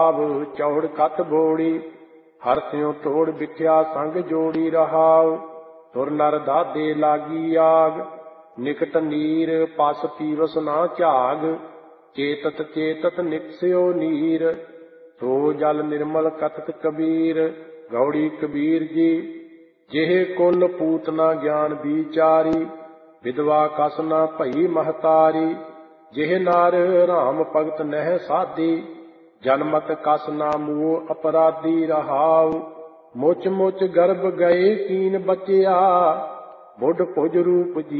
ਚੌੜ ਕਤ ਬੋੜੀ ਹਰ ਸਿਉ ਤੋੜ ਬਿਠਿਆ ਸੰਗ ਜੋੜੀ ਰਹਾਉ। ਤੁਰ ਨਰ ਦਾਦੇ ਲਾਗੀ ਆਗ ਨਿਕਟ ਨੀਰ ਪਸ ਪੀਵਸ ਨਾ ਝਾਗ। ਚੇਤਤ ਚੇਤਤ ਨਿਕਸਿਓ ਨੀਰ ਸੋ ਜਲ ਨਿਰਮਲ ਕਥਤ ਕਬੀਰ। ਗੌੜੀ ਕਬੀਰ ਜੀ ਜਿਹੇ ਕੁਲ ਪੂਤ ਨਾ ਗਿਆਨ ਵਿਚਾਰੀ। ਵਿਧਵਾ ਕਸ ਨਾ ਭਈ ਮਹਤਾਰੀ। ਜਿਹ ਨਰ ਰਾਮ ਭਗਤ ਨਹਿ ਸਾਧੀ। ਜਨਮਤ ਕਸ ਨਾ ਮੂਹ ਅਪਰਾਧੀ ਰਹਾਉ। ਮੁਚ ਮੁਚ ਗਰਭ ਗਏ ਕੀਨ ਬਚਿਆ। ਬੁੱਢ ਭੁਜ ਰੂਪ ਜੀ